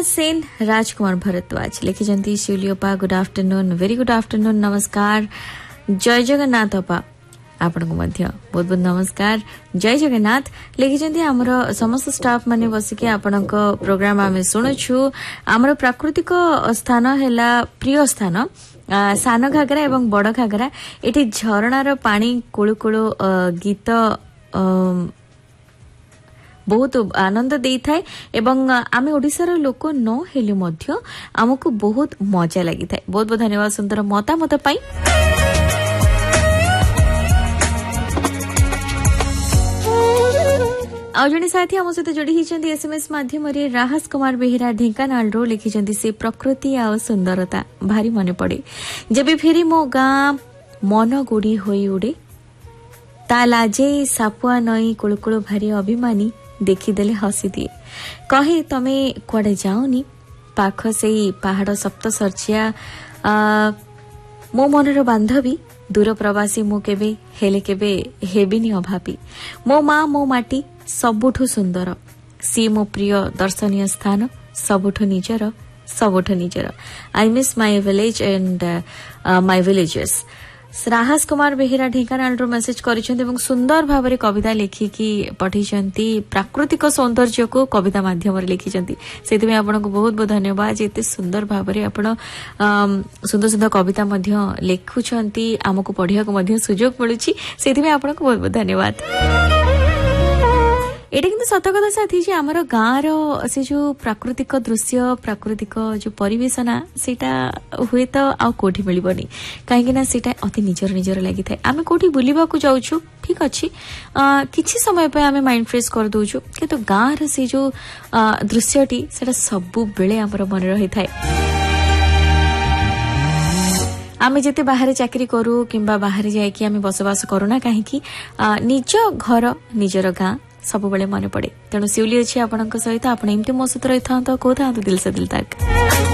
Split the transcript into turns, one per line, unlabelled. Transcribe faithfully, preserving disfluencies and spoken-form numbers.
प्रकाश सेन राजकुमार Bharadwaj लिखिं शिवलियोपा good afternoon very good afternoon नमस्कार जय जगन्नाथ अपा आपण को मध्य बहुत बहुत नमस्कार जय जगन्नाथ लिखिं आमर समस्त स्टाफ माने बसिके आपण प्रोग्राम आम शुणुछु आमर प्राकृतिक स्थान है प्रिय स्थान सान घागरा एवं बड़ घागरा एटी झरणार पानी कुळु कुळु गीत बहुत आनंद दे थाए एवं आमे ओडिसार लोक न हेले मध्य आमको बहुत मजा लगी थाए। बहुत बहुत धन्यवाद सुंदर मतामत पाई। आ जने साथी आम सहित जोड़ी होती एसएमएस माध्यम राहस कुमार बेहेरा ढेंकानाल रो लिखिं से प्रकृति आ सुंदरता भारी मन पड़े जब फेरी मो गाँ मन गुड़ी होई उड़े ता लाजे सापुआ नई कुलकुल भारी अभिमानी देखीदेले हसी दिए कहे तमे कुआडे जाओनी पाख से पहाड़ सप्त सर्जिया मो मनर बांधवी दूर प्रवासी मु केबे हेले केबे हेबिनी अभावी मो माँ मो माटी सबुठु सुंदर सी मो प्रिय दर्शनीय स्थान सबुठु निजर सबुठु निजर I miss my village and my villages. राहस कुमार बेहेरा ढेंकानाल रो मेसेज करिसेंती सुंदर भाव कविता लिखिकी पठिसेंती प्राकृतिक सौंदर्य को कविता माध्यम लिखिसेंती सेति आपन को बहुत बहुत धन्यवाद एते सुंदर भाव आपण सुंदर सुंदर कविता मध्य लिखुछंती आमको पढ़िया को मध्य सुजोग मिलुछि सेति आपन को बहुत बहुत धन्यवाद। एटा किंतु सत कथा साथी जे आमर गाँव रो से जो प्राकृतिक दृश्य प्राकृतिक जो परिवेशना सेटा हुए तो आ कोठी मिलबनी काहेकि ना सेटा अति निजर निजर लागि थाए आमे कोठी बुलिबा को जाउछु ठीक अछि किछि समय पे आमे माइंड फ्रेश कर दोछु किंतु गाँव रो से जो दृश्यटी सेटा सबु बेले हमर मन रहि थाए। आमे जेते बाहर चाकरी करू किंबा बाहर जाय कि आमे बसवास करूना काहेकि निज घर निजर गाँ सब बेले मन पड़े तेणु शिवली अच्छी आपण सहित आप एमती मो सहित रही था तो कहता दिल से दिल तक।